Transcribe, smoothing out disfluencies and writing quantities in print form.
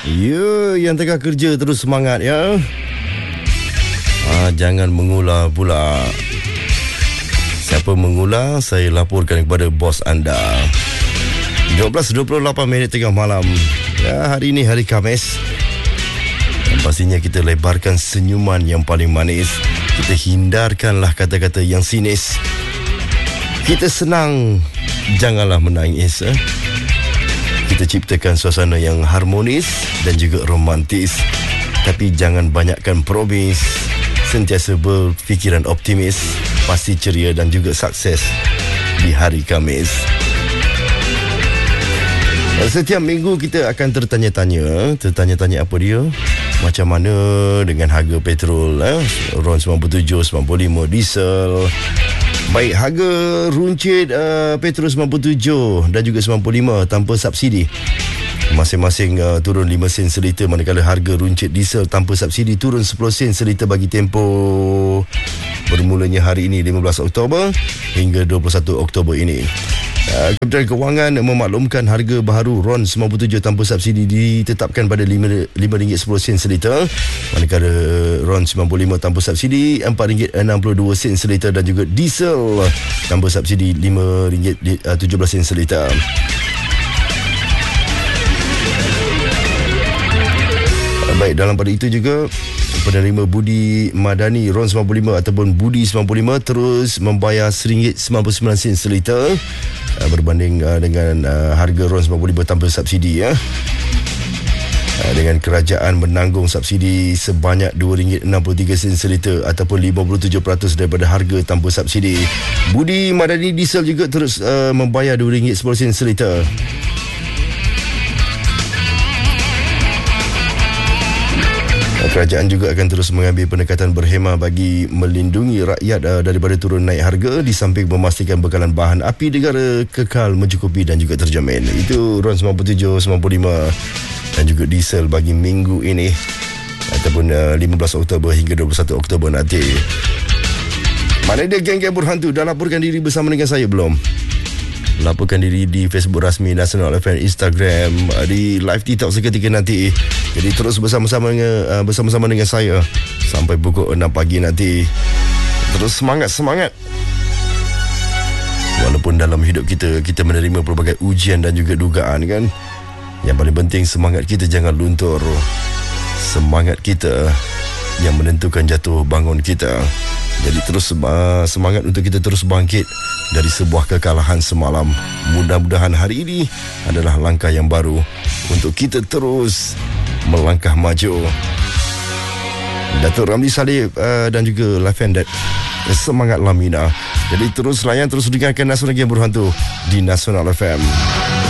Ya, yang tengah kerja terus semangat ya. Jangan mengular pula. Siapa mengular, saya laporkan kepada bos anda. 12.28 minit tengah malam ya, hari ini hari Khamis. Dan pastinya kita lebarkan senyuman yang paling manis. Kita hindarkanlah kata-kata yang sinis. Kita senang, janganlah menangis. Kita ciptakan suasana yang harmonis dan juga romantis. Tapi jangan banyakkan promis. Sentiasa berfikiran optimis. Pasti ceria dan juga sukses di hari Khamis. Setiap minggu kita akan tertanya-tanya apa dia? Macam mana dengan harga petrol RON 97, 95, diesel. Baik, harga runcit petrol 97 dan juga 95 tanpa subsidi masing-masing turun 5 sen seliter, manakala harga runcit diesel tanpa subsidi turun 10 sen seliter bagi tempoh bermulanya hari ini 15 Oktober hingga 21 Oktober ini. Kementerian Kewangan memaklumkan harga baharu RON 97 tanpa subsidi ditetapkan pada RM5.10 seliter, manakala RON 95 tanpa subsidi RM4.62 seliter dan juga diesel tanpa subsidi RM5.17 seliter. Baik, dalam pada itu juga penerima budi madani RON 95 ataupun budi 95 terus membayar RM1.99 seliter berbanding dengan harga RON 95 tanpa subsidi ya. Dengan kerajaan menanggung subsidi sebanyak RM2.63 seliter ataupun 57% daripada harga tanpa subsidi. Budi madani diesel juga terus membayar RM2.10 seliter. Kerajaan juga akan terus mengambil pendekatan berhemah bagi melindungi rakyat daripada turun naik harga, di samping memastikan bekalan bahan api negara kekal mencukupi dan juga terjamin. Itu RON 97, 95 dan juga diesel bagi minggu ini ataupun 15 Oktober hingga 21 Oktober nanti. Mana dia geng-geng berhantu? Dah laporkan diri bersama dengan saya belum? Laporkan diri di Facebook rasmi Nasional FM, Instagram, di live TikTok seketika nanti. Jadi terus bersama-sama dengan saya sampai pukul 6 pagi nanti. Terus semangat. Walaupun dalam hidup kita menerima pelbagai ujian dan juga dugaan kan. Yang paling penting semangat kita jangan luntur. Semangat kita yang menentukan jatuh bangun kita. Jadi terus semangat untuk kita terus bangkit dari sebuah kekalahan semalam. Mudah-mudahan hari ini adalah langkah yang baru untuk kita terus melangkah maju. Datuk Ramli Saleh dan juga Lafendet, semangat Lamina. Jadi terus layan, terus dengarkan Nasional Game Berhantu di Nasional FM.